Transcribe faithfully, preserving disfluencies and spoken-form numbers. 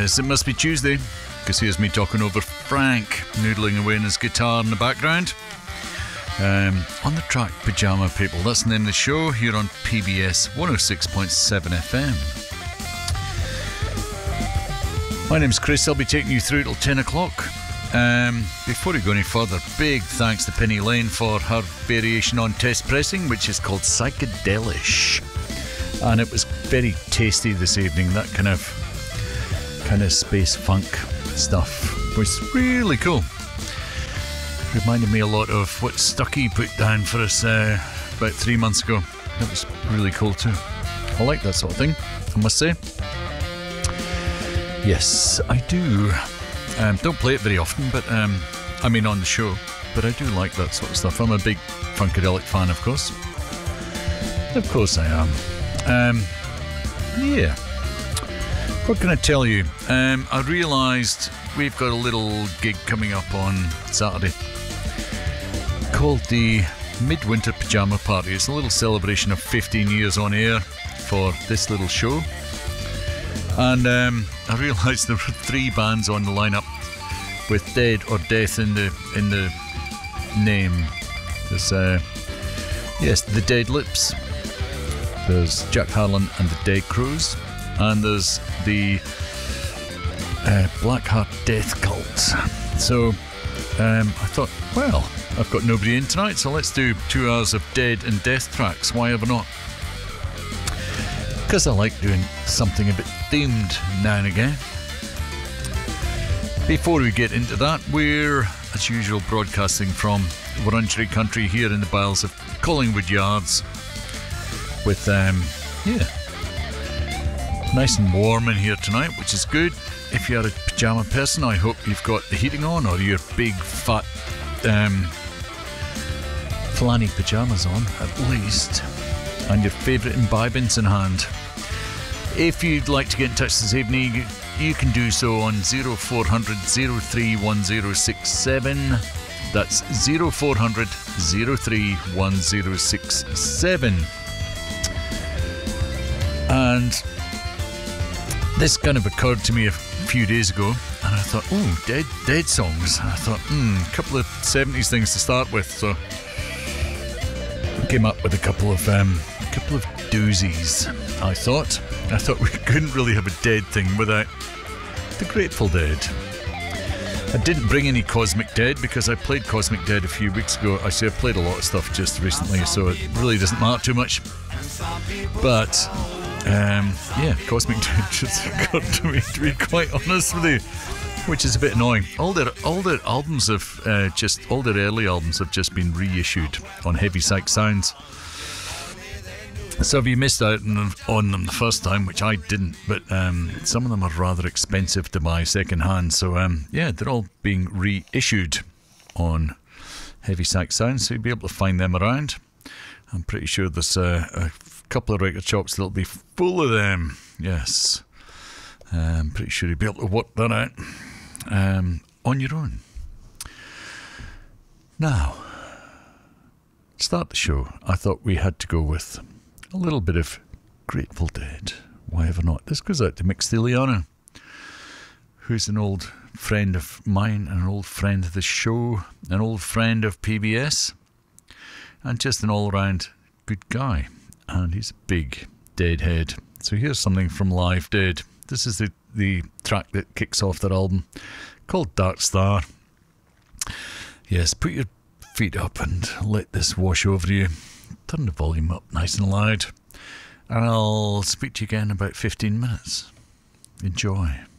Yes, it must be Tuesday, because here's me talking over Frank, noodling away on his guitar in the background. Um, on the track Pyjama People, that's the name of the show here on P B S one oh six point seven F M. My name's Chris, I'll be taking you through till ten o'clock. Um, before we go any further, big thanks to Penny Lane for her variation on Test Pressing, which is called Psychedelish. And it was very tasty this evening. That kind of kind of space funk stuff was really cool. Reminded me a lot of what Stucky put down for us uh, about three months ago. That was really cool too. I like that sort of thing, I must say. Yes, I do. Um, don't play it very often, but um, I mean on the show. But I do like that sort of stuff. I'm a big Funkadelic fan, of course. Of course I am. Um, yeah. What can I tell you? Um, I realised we've got a little gig coming up on Saturday called the Midwinter Pyjama Party. It's a little celebration of fifteen years on air for this little show. And um, I realised there were three bands on the lineup with Dead or Death in the in the name. There's uh, yes, the Dead Lips. There's Jack Harlan and the Dead Crows, and there's the uh, Blackheart Death Cult. So um, I thought, well, I've got nobody in tonight, so let's do two hours of Dead and Death tracks. Why ever not? Because I like doing something a bit themed now and again. Before we get into that, we're, as usual, broadcasting from Wurundjeri country here in the bowels of Collingwood Yards. With, um, yeah, nice and warm in here tonight, which is good. If you're a pyjama person, I hope you've got the heating on, or your big, fat, um, flanny pyjamas on, at least, and your favourite imbibings in hand. If you'd like to get in touch this evening, you, you can do so on oh four hundred, oh three one oh six seven. That's oh four hundred, oh three one oh six seven. And this kind of occurred to me a few days ago, and I thought, oh, dead, dead songs. And I thought, hmm, a couple of seventies things to start with. So I came up with a couple of um, a couple of doozies. I thought, I thought we couldn't really have a Dead thing without the Grateful Dead. I didn't bring any Cosmic Dead because I played Cosmic Dead a few weeks ago. I say I played a lot of stuff just recently, so it really doesn't matter too much. But Um, yeah, Cosmic Dead just occurred to me, to be quite honest with you, which is a bit annoying. All their all their albums have uh, just all their early albums have just been reissued on Heavy Psych Sounds. So if you missed out on them the first time, which I didn't, but um, some of them are rather expensive to buy second hand. So um, yeah, they're all being reissued on Heavy Psych Sounds, so you'll be able to find them around. I'm pretty sure there's uh, a couple of record shops that'll be full of them. Yes, I'm pretty sure you'll be able to work that out um, on your own. Now, to start the show, I thought we had to go with a little bit of Grateful Dead. Why ever not? This goes out to Mick Stiliano, who's an old friend of mine, an old friend of the show, an old friend of P B S, and just an all-round good guy. And he's a big Deadhead. So here's something from Live Dead. This is the, the track that kicks off their album, called Dark Star. Yes, put your feet up and let this wash over you. Turn the volume up nice and loud. And I'll speak to you again in about fifteen minutes. Enjoy.